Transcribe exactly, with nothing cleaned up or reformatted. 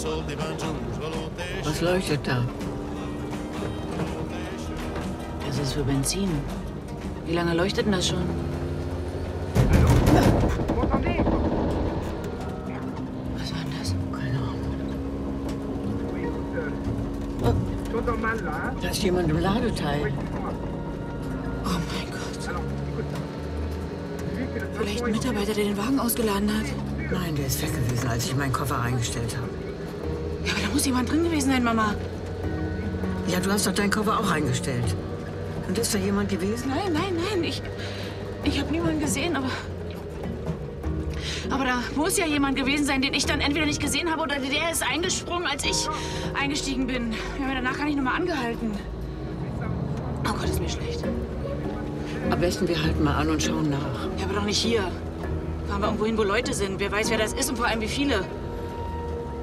Was leuchtet da? Das ist für Benzin. Wie lange leuchtet denn das schon? Was war denn das? Keine Ahnung. Oh. Da ist jemand im Ladeteil. Oh mein Gott. Vielleicht ein Mitarbeiter, der den Wagen ausgeladen hat. Nein, der ist weg gewesen, als ich meinen Koffer reingestellt habe. Ja, aber da muss jemand drin gewesen sein, Mama. Ja, du hast doch deinen Koffer auch reingestellt. Und ist da jemand gewesen? Nein, nein, nein. Ich, ich habe niemanden gesehen, aber... Aber da muss ja jemand gewesen sein, den ich dann entweder nicht gesehen habe oder der ist eingesprungen, als ich eingestiegen bin. Wir haben ja danach gar nicht nochmal angehalten. Oh Gott, ist mir schlecht. Am besten wir halten mal an und schauen nach. Ja, aber doch nicht hier. Fahren wir irgendwo hin, wo Leute sind. Wer weiß, wer das ist und vor allem wie viele.